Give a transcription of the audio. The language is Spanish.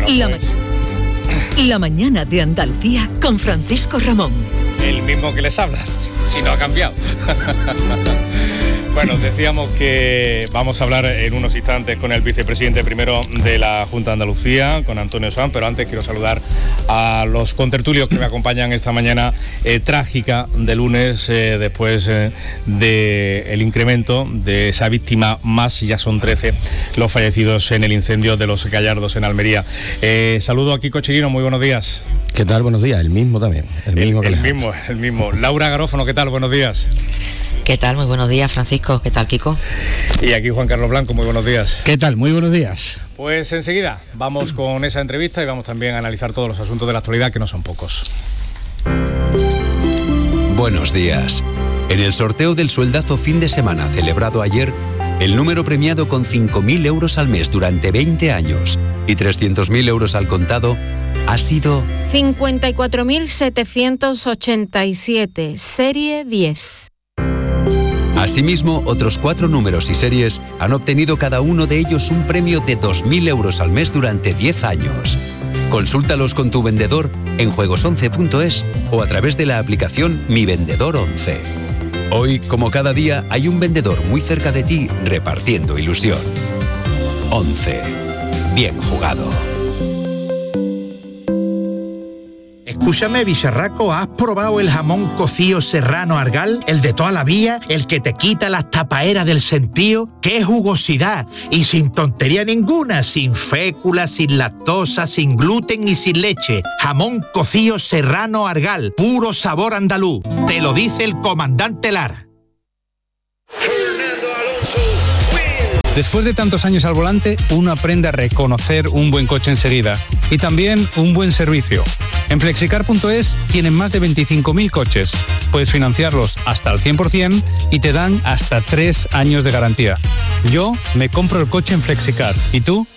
La mañana de Andalucía con Francisco Ramón. El mismo que les habla, si no ha cambiado. Bueno, decíamos que vamos a hablar en unos instantes con el vicepresidente primero de la Junta de Andalucía, con Antonio Sanz, pero antes quiero saludar a los contertulios que me acompañan esta mañana trágica de lunes, después del incremento de esa víctima más, ya son 13 los fallecidos en el incendio de Los Gallardos en Almería. Saludo a Kiko Chirino, muy buenos días. ¿Qué tal? Buenos días, el mismo también. El mismo. Laura Garófano, ¿qué tal? Buenos días. ¿Qué tal? Muy buenos días, Francisco. ¿Qué tal, Kiko? Y aquí Juan Carlos Blanco, muy buenos días. ¿Qué tal? Muy buenos días. Pues enseguida vamos con esa entrevista y vamos también a analizar todos los asuntos de la actualidad, que no son pocos. Buenos días. En el sorteo del sueldazo fin de semana celebrado ayer, el número premiado con 5.000 euros al mes durante 20 años y 300.000 euros al contado ha sido 54.787, serie 10. Asimismo, otros 4 números y series han obtenido cada uno de ellos un premio de 2.000 euros al mes durante 10 años. Consúltalos con tu vendedor en juegos11.es o a través de la aplicación Mi Vendedor 11. Hoy, como cada día, hay un vendedor muy cerca de ti repartiendo ilusión. 11. Bien jugado. Escúchame, bicharraco, ¿has probado el jamón cocido serrano Argal? El de toda la vida, el que te quita las tapaeras del sentío. ¡Qué jugosidad! Y sin tontería ninguna, sin fécula, sin lactosa, sin gluten y sin leche. Jamón cocido serrano Argal, puro sabor andaluz. Te lo dice el comandante Lara. Después de tantos años al volante, uno aprende a reconocer un buen coche enseguida y también un buen servicio. En Flexicar.es tienen más de 25.000 coches. Puedes financiarlos hasta el 100% y te dan hasta 3 años de garantía. Yo me compro el coche en Flexicar. ¿Y tú?